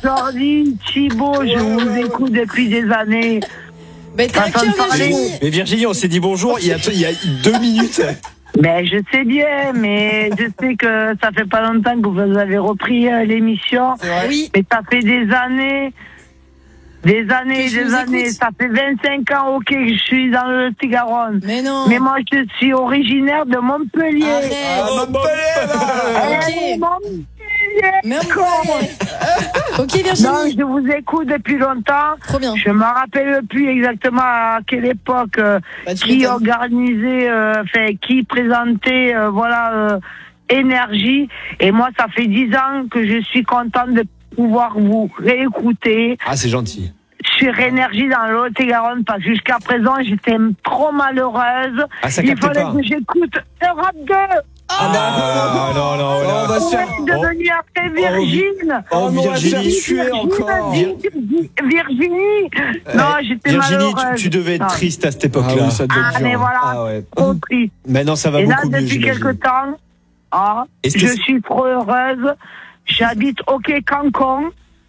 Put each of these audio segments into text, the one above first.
Jordi, Thibaut, je vous écoute depuis des années. Mais t'es à cœur, Virginie. Mais Virginie, on s'est dit bonjour il y a 2 minutes. Mais je sais bien, mais je sais que ça fait pas longtemps que vous avez repris l'émission. Oui. Mais ça fait des années. Ça fait 25 ans, ok, que je suis dans le Lot-et-Garonne. Mais non. Mais moi, je suis originaire de Montpellier. Montpellier. Montpellier. Mais ok, Virginie. Non, je vous écoute depuis longtemps. Trop bien. Je me rappelle plus exactement à quelle époque qui organisait, qui présentait, Énergie. Et moi, ça fait 10 ans que je suis contente de pouvoir vous réécouter. Ah, c'est gentil. Sur Énergie dans le Lot-et-Garonne, parce que jusqu'à présent, j'étais trop malheureuse. Ah, ça Il capte fallait pas. que j'écoute Europe 2. Non. On est devenu après Virgine. Virginie, tu es encore. Virginie. Non, j'étais Virginie, malheureuse. tu devais être triste à cette époque-là. Mais voilà, trop triste. Maintenant, ça va Et là, beaucoup mieux, depuis j'imagine. quelque temps, je suis trop heureuse. J'habite au quai Cancon,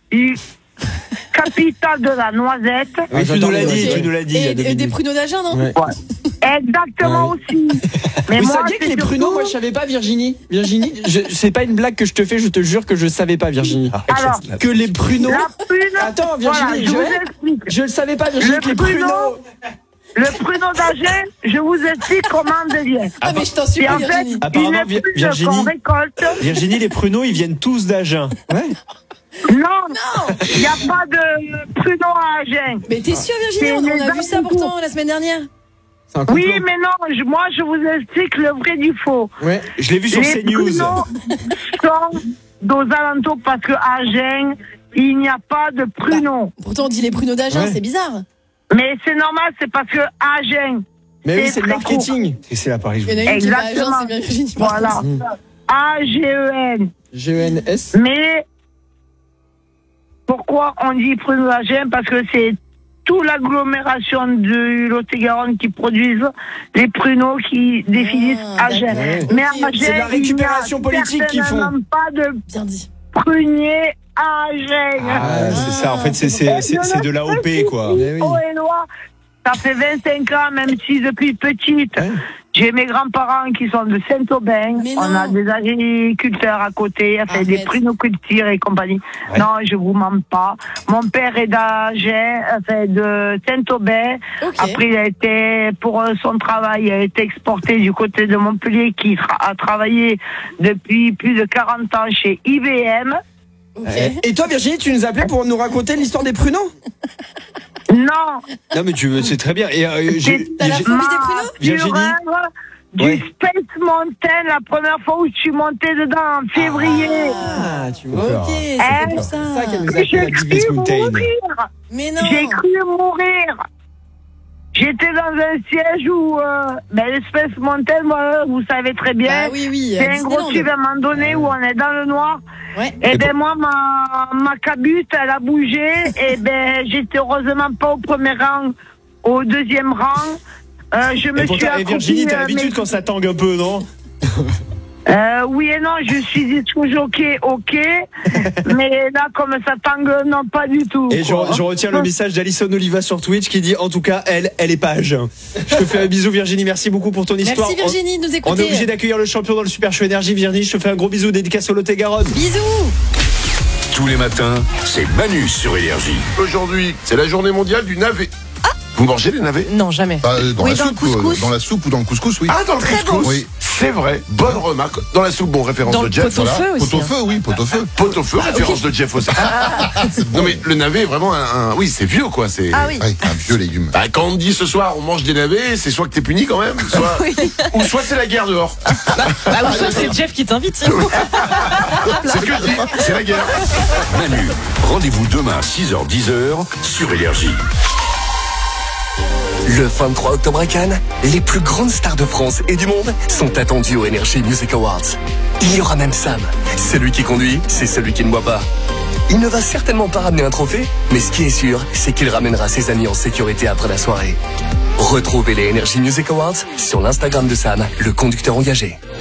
capitale de la noisette. Oui, tu nous l'as dit. Et des pruneaux d'Agen, non? Ouais. Exactement aussi. Mais Vous moi, saviez que les pruneaux, moi je savais pas, Virginie, c'est pas une blague que je te fais, je te jure que je savais pas, Virginie. Alors, que les pruneaux. la prune. Attends, Virginie, Voilà, je vous explique. je le savais pas, Virginie, que les pruneaux. Le pruneau d'Agen, je vous explique comment on devient. Ah, mais je t'en supplie, Et en fait, Virginie. Apparemment, une prune Virginie- qu'on récolte. Virginie, les pruneaux, ils viennent tous d'Agen. Ouais. Non, il n'y a pas de pruneau à Agen. Mais t'es sûre, Virginie? On a vu ça pourtant la semaine dernière. C'est un complot. Oui, mais non, moi je vous explique le vrai du faux. Ouais. Je l'ai vu sur Les CNews. pruneaux sont aux alentours parce que à Agen, il n'y a pas de pruneaux. Pourtant, on dit les pruneaux d'Agen, Ouais. c'est bizarre. Mais c'est normal, c'est parce que Agen. Mais oui, C'est c'est le très marketing. Et c'est la Paris. Il y en a une qui va à Agen, Exactement. c'est bien Virginie. Voilà. AGEN. GENS. Mais pourquoi on dit pruneaux d'Agen? Parce que c'est toute l'agglomération du Lot-et-Garonne qui produisent les pruneaux qui définissent Agen. Ouais. Mais à Ok, Agen, c'est de la récupération il n'y a politique qu'ils font. certainement pas de Bien dit. prunier à Agen. C'est ça, en fait, c'est de l'AOP, quoi. Eh oui. Oh, et loi, ça fait 25 ans, même si depuis petite, Ouais. j'ai mes grands-parents qui sont de Saint-Aubin. Mais On non. a des agriculteurs à côté, Arrête. des prinocultures et compagnie. Ouais. Non, je vous mens pas. Mon père est d'Agen, de Saint-Aubin. Ok. Après, il a été, pour son travail, il a été exporté du côté de Montpellier, qui a travaillé depuis plus de 40 ans chez IBM. Ok. Et toi, Virginie, tu nous appelais pour nous raconter l'histoire des pruneaux? Non, Non, mais c'est très bien. Et T'as la phobie des pruneaux? Virginie. Du Ouais. Space Mountain, la première fois où je suis montée dedans, en février. Ah, tu vois. Ok, c'est pour ça. C'est ça qu'elle nous J'ai appelle la cru Space Mountain. mourir. Mais non. J'ai cru mourir. J'étais dans un siège où, l'Space Mountain, moi, vous savez très bien, Bah oui, c'est à un gros Disneyland. tube à un moment donné où on est dans le noir. Ouais. Et ben moi, ma cabute, elle a bougé. Et ben j'étais heureusement pas au premier rang, au deuxième rang. Je me suis Et Virginie, t'as l'habitude mais- quand ça tangue un peu, non? Oui et non, je suis toujours ok, mais là, comme ça tangue, non, pas du tout. Et je quoi. retiens le message d'Alison Oliva sur Twitch qui dit, en tout cas, elle est pas à Agen. Je te fais un bisou, Virginie. Merci beaucoup pour ton histoire. Merci Virginie de nous On est écouter. obligé d'accueillir le champion dans le Super Show Énergie. Virginie, je te fais un gros bisou, dédicace au Lot-et-Garonne. Bisous. Tous les matins, c'est Manu sur Énergie. Aujourd'hui, c'est la journée mondiale du navet. Vous mangez les navets? Non, jamais. Dans Oui, la dans le soupe, couscous. dans la soupe ou dans le couscous, oui. Ah, dans le Très couscous. bon. Oui, c'est vrai. Bonne remarque. Dans la soupe, bon, référence Dans de le Jeff. pot-au-feu aussi, Pot-au-feu, oui, pot-au-feu. Pot-au-feu, référence de Jeff aussi. Non, mais le navet est vraiment oui, c'est vieux, quoi. C'est Ah oui. un vieux légume. Bah, quand on dit ce soir, on mange des navets, c'est soit que t'es puni quand même, soit, Oui. ou soit c'est la guerre dehors. Bah, ou soit c'est Jeff qui t'invite. C'est ce que je dis, c'est la guerre. Manu, rendez-vous demain 6h-10h sur Énergie. Le 23 octobre à Cannes, les plus grandes stars de France et du monde sont attendues aux Energy Music Awards. Il y aura même Sam. Celui qui conduit, c'est celui qui ne boit pas. Il ne va certainement pas ramener un trophée, mais ce qui est sûr, c'est qu'il ramènera ses amis en sécurité après la soirée. Retrouvez les Energy Music Awards sur l'Instagram de Sam, le conducteur engagé.